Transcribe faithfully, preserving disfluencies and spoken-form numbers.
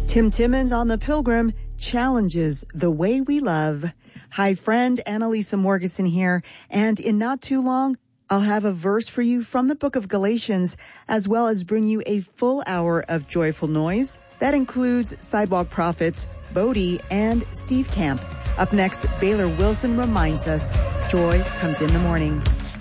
Tim Timmons on The Pilgrim challenges the way we love. Hi, friend. Annalisa Morgeson here. And in not too long, I'll have a verse for you from the book of Galatians, as well as bring you a full hour of joyful noise. That includes Sidewalk Prophets, Bodie, and Steve Camp. Up next, Baylor Wilson reminds us joy comes in the morning.